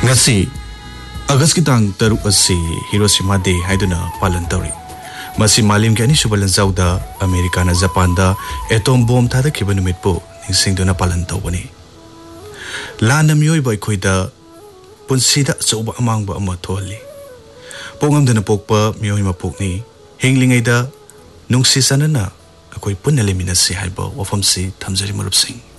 ngasi August ki tang taruk asi Hiroshima Day haiduna palan tawri masi malim ke ani subalan zawda America na Japan da atom bomb thada khiba numit po ningsingduna palan tawbani lanam yoi boy khoida punsida choba amangba ama tholi pongamdana pokpa miyoi mapokni hinglingai da nungsi sanana akoi punna leminasi haiba wafamsi thamjari marup sing